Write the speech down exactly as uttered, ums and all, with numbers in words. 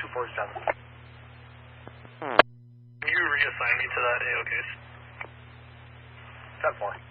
forty-seven. Can you reassign me to that A O case? ten four.